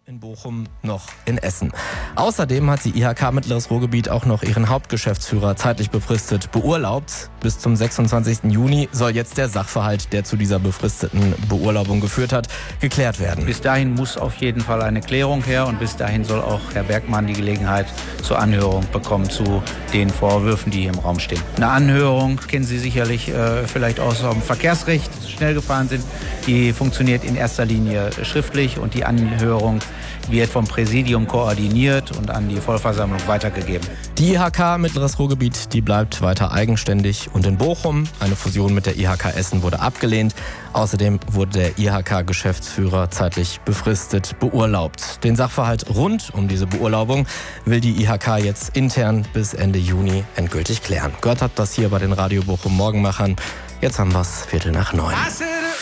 in Bochum noch in Essen. Außerdem hat die IHK Mittleres Ruhrgebiet auch noch ihren Hauptgeschäftsführer zeitlich befristet beurlaubt. Bis zum 26. Juni soll jetzt der Sachverhalt, der zu dieser befristeten Beurlaubung geführt hat, geklärt werden. Bis dahin muss auf jeden Fall eine Klärung her und bis dahin soll auch Herr Bergmann die Gelegenheit zur Anhörung bekommen zu den Vorwürfen, die hier im Raum stehen. Eine Anhörung kennen Sie sicherlich vielleicht aus dem Verkehrsrecht, schnell gefahren sind. Die funktioniert in erster Linie schriftlich und die Anhörung wird vom Präsidium koordiniert und an die Vollversammlung weitergegeben. Die IHK Mittleres Ruhrgebiet, die bleibt weiter eigenständig. Und in Bochum, eine Fusion mit der IHK Essen wurde abgelehnt. Außerdem wurde der IHK-Geschäftsführer zeitlich befristet beurlaubt. Den Sachverhalt rund um diese Beurlaubung will die IHK jetzt intern bis Ende Juni endgültig klären. Gehört habt das hier bei den Radio Bochum Morgenmachern. Jetzt haben wir's 8:45.